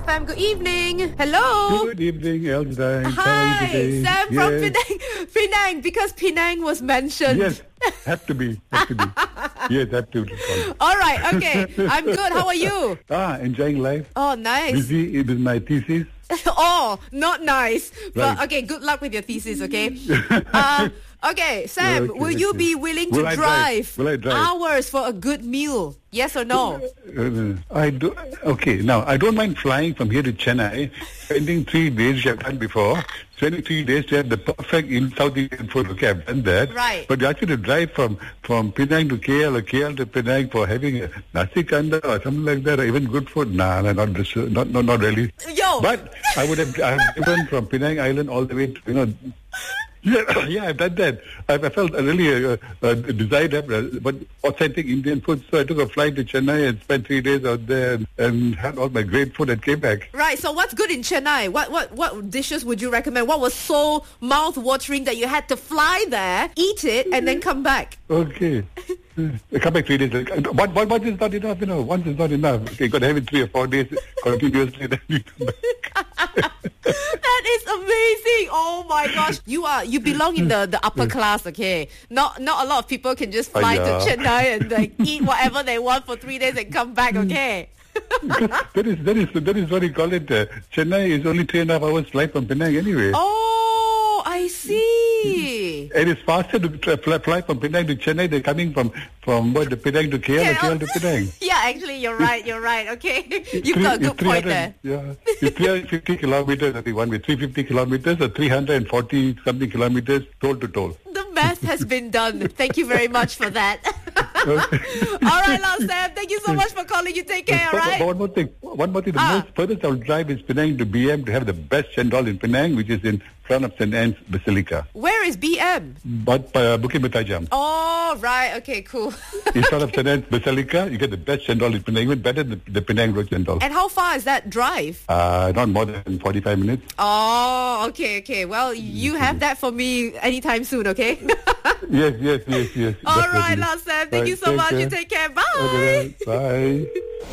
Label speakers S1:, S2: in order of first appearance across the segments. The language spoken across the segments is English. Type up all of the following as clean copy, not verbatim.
S1: FM. Good evening. Hello.
S2: Good evening, Elsa.
S1: Hi, Sam from Penang. Penang, because Penang was mentioned.
S2: Yes, have to be. Yes, have to.
S1: All right, okay. I'm good. How are you?
S2: Enjoying life.
S1: Oh, nice.
S2: Busy with my thesis.
S1: Oh, not nice.
S2: Right.
S1: But okay, good luck with your thesis, okay? Okay, Sam, will you be willing to drive
S2: Will I drive
S1: hours for a good meal? Yes or no?
S2: I do. Okay, now I don't mind flying from here to Chennai, spending 3 days, which I've done before. 23 days to have the perfect in South Indian food. Okay, I've done that.
S1: Right.
S2: But actually to drive from Penang to KL or KL to Penang for having a nasi kanda or something like that, or even good food, not really.
S1: Yo.
S2: But I have driven from Penang Island all the way to, Yeah, I've done that. I felt really desire to have but authentic Indian food. So I took a flight to Chennai and spent 3 days out there and had all my great food and came back.
S1: Right. So what's good in Chennai? What dishes would you recommend? What was so mouth-watering that you had to fly there, eat it, and then come back?
S2: Okay. Come back 3 days. One is not enough, Once is not enough. Okay, got to have it 3 or 4 days continuously. Then you come back.
S1: That is amazing. Oh my gosh. You belong in the upper class, okay? Not a lot of people can just fly to Chennai and eat whatever they want for 3 days and come back, okay?
S2: that is what you call it. Chennai is only 3.5 hours flight from Penang anyway.
S1: Oh, I see.
S2: And it's faster to fly from Penang to Chennai than coming from the Penang to KL or KL to Penang.
S1: Yeah, actually, you're right. Okay, you've got a good point there.
S2: Yeah, it's 350 kilometers. I think one way, 350 kilometers or 340 something kilometers, toll to toll.
S1: The math has been done. Thank you very much for that. All right, last Sam. Thank you so much for calling. You take care. All right.
S2: One more thing. The most furthest I'll drive is Penang to BM to have the best chendol in Penang, which is in front of St. Anne's Basilica.
S1: Where is BM?
S2: But Bukit Bertajam.
S1: Oh, right. Okay, cool.
S2: In front of St. Anne's Basilica, you get the best chendol in Penang, even better than the Penang Road chendol.
S1: And how far is that drive?
S2: Not more than 45 minutes.
S1: Oh, okay. Well, you have that for me anytime soon, okay?
S2: Yes.
S1: All right, last Sam. Thank you so much. You take care. Bye.
S2: Okay, bye.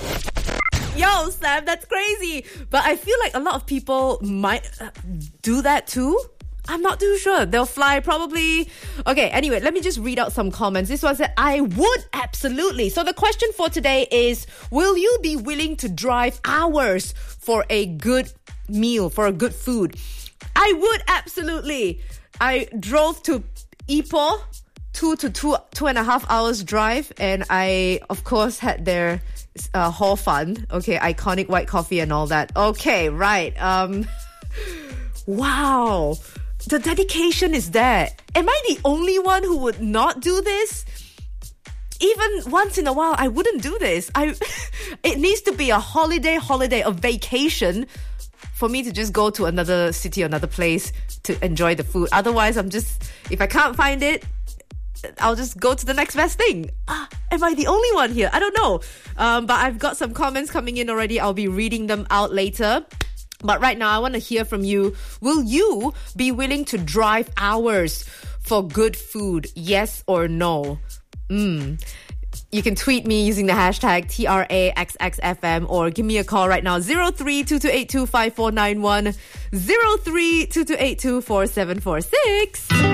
S1: Yo, Sam, that's crazy. But I feel like a lot of people might do that too. I'm not too sure. They'll fly probably. Okay, anyway, let me just read out some comments. This one said, I would absolutely. So the question for today is, will you be willing to drive hours for a good meal, for a good food? I would absolutely. I drove to Ipoh, 2.5 hours drive, and I, of course, had their Hor Fun, okay, iconic white coffee and all that. Okay, right. Wow, the dedication is there. Am I the only one who would not do this? Even once in a while, I wouldn't do this. It needs to be a holiday, a vacation for me to just go to another city, another place to enjoy the food. Otherwise, if I can't find it, I'll just go to the next best thing. Am I the only one here? I don't know. But I've got some comments coming in already. I'll be reading them out later. But right now, I want to hear from you. Will you be willing to drive hours for good food? Yes or no? You can tweet me using the hashtag TRAXXFM or give me a call right now. 03-2282-5491, 03-2282-4746.